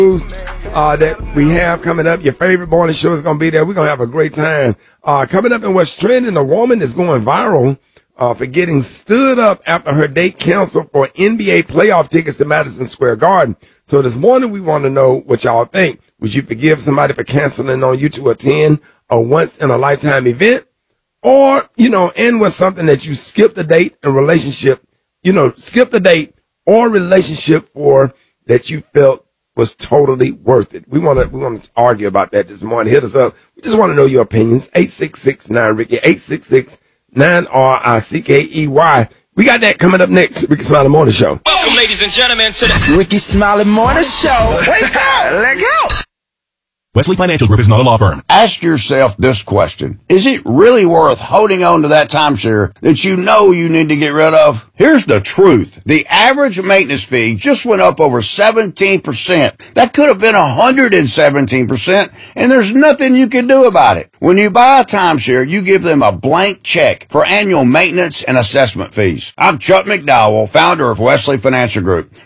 That we have coming up. Your favorite morning show is going to be there. We're going to have a great time. Coming up in what's trending, a woman is going viral for getting stood up after her date canceled for NBA playoff tickets to Madison Square Garden. So this morning we want to know what y'all think. Would you forgive somebody for canceling on you to attend a once-in-a-lifetime event? Or, end with something that you skip the date and relationship, skip the date or relationship for that you felt was totally worth it. We want to argue about that this morning. Hit us up. We just want to know your opinions. 866-9-RICKY, 866-9-RICKEY. We got that coming up next. Ricky Smiley Morning Show. Welcome, ladies and gentlemen, to the Ricky Smiley Morning Show. Wake up. Let go. Wesley Financial Group is not a law firm. Ask yourself this question. Is it really worth holding on to that timeshare that you know you need to get rid of? Here's the truth. The average maintenance fee just went up over 17%. That could have been 117%, and there's nothing you can do about it. When you buy a timeshare, you give them a blank check for annual maintenance and assessment fees. I'm Chuck McDowell, founder of Wesley Financial Group.